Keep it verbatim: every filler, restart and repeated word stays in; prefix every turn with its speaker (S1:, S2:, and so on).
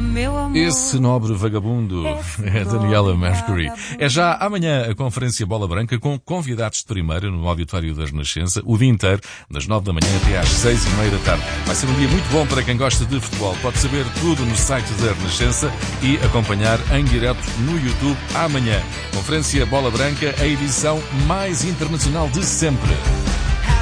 S1: meu amor.
S2: Esse nobre vagabundo é Daniela Mercury. É já amanhã a conferência Bola Branca com convidados de primeira no Auditório da Renascença, o dia inteiro, das nove da manhã até às seis e meia da tarde. Vai ser um dia muito bom para quem gosta de futebol. Pode saber tudo no site da Renascença e acompanhar em direto no YouTube amanhã. Conferência Bola Branca, a edição mais internacional de sempre.